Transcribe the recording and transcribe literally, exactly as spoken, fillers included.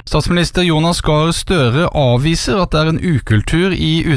Statsminister Jonas Gahr Støre avviser at det er en ukultur i